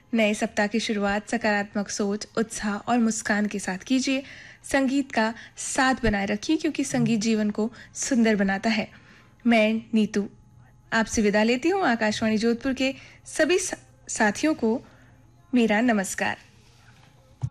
नए सप्ताह की शुरुआत सकारात्मक सोच, उत्साह और मुस्कान के साथ कीजिए। संगीत का साथ बनाए रखिए क्योंकि संगीत जीवन को सुंदर बनाता है। मैं नीतू आपसे विदा लेती हूँ। आकाशवाणी जोधपुर के सभी साथियों को मेरा नमस्कार।